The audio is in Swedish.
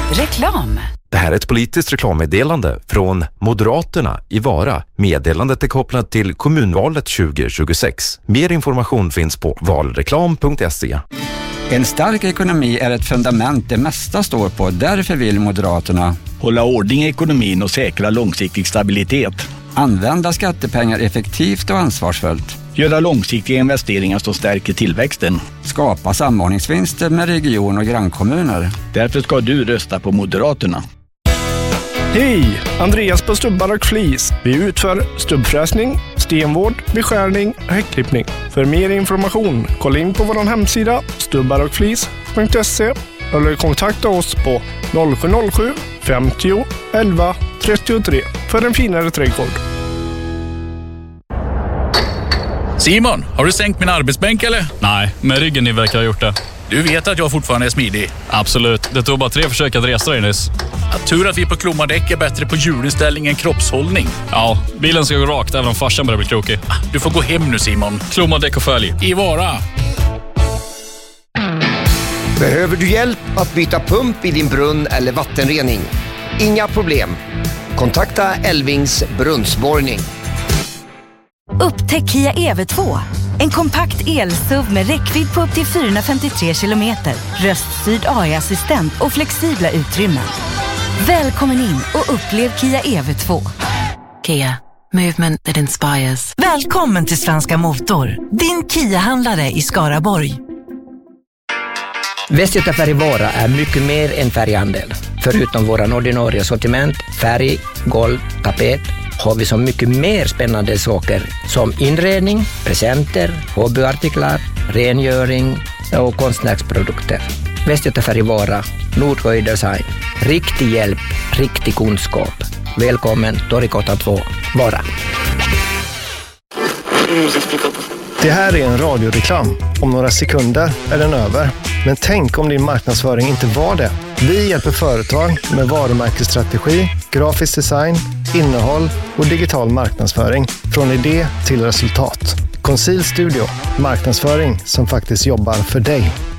Reklam. Det här är ett politiskt reklammeddelande från Moderaterna i Vara. Meddelandet är kopplat till kommunvalet 2026. Mer information finns på valreklam.se. En stark ekonomi är ett fundament det mesta står på. Därför vill Moderaterna hålla ordning i ekonomin och säkra långsiktig stabilitet. Använda skattepengar effektivt och ansvarsfullt. Göra långsiktiga investeringar som stärker tillväxten. Skapa samordningsvinster med region- och grannkommuner. Därför ska du rösta på Moderaterna. Hej! Andreas på Stubbar och Flis. Vi utför stubbfräsning, stenvård, beskärning och häckklippning. För mer information, kolla in på vår hemsida stubbarochflis.se eller kontakta oss på 0707 50 11 33 för en finare trädgård. Simon, har du sänkt min arbetsbänk eller? Nej, men ryggen ni verkar ha gjort det. Du vet att jag fortfarande är smidig. Absolut, det tog bara 3 försök att resa dig nyss. Tur att vi på Klomadäck är bättre på hjulinställning än kroppshållning. Ja, bilen ska gå rakt även om farsan börjar bli krokig. Du får gå hem nu Simon. Klomadäck och följ. I Vara. Behöver du hjälp att byta pump i din brunn eller vattenrening? Inga problem. Kontakta Elvings brunnsborrning. Upptäck Kia EV2. En kompakt el-SUV med räckvidd på upp till 453 kilometer. Röststyrd AI-assistent och flexibla utrymmen. Välkommen in och upplev Kia EV2. Kia. Movement that inspires. Välkommen till Svenska Motor. Din Kia-handlare i Skaraborg. Västgötafärg Vara är mycket mer än färghandel. Förutom våra ordinarie sortiment, färg, golv, tapet, har vi så mycket mer spännande saker som inredning, presenter, hobbyartiklar, rengöring och konstnärsprodukter. Västgötafärg Vara, Nordsjö Design. Riktig hjälp, riktig kunskap. Välkommen Torgatan 2, Vara. Det här är en radioreklam. Om några sekunder är den över. Men tänk om din marknadsföring inte var det. Vi hjälper företag med varumärkesstrategi, grafisk design, innehåll och digital marknadsföring. Från idé till resultat. Conceal Studio. Marknadsföring som faktiskt jobbar för dig.